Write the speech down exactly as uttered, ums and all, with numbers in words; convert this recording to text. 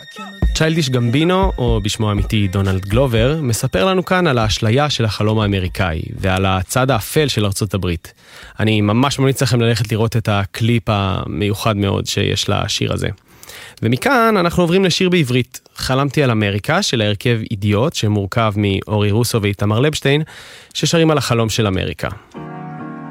צ'יילדיש גמבינו, או בשמו האמיתי דונלד גלובר, מספר לנו כאן על האשליה של החלום האמריקאי, ועל הצד האפל של ארצות הברית. אני ממש ממליץ לכם ללכת לראות את הקליפ המיוחד מאוד שיש לשיר הזה. ומכאן אנחנו עוברים לשיר בעברית. חלמתי על אמריקה של ההרכב אידיוט, שמורכב מאורי רוסו ואיתמר לבשטיין, ששרים על החלום של אמריקה.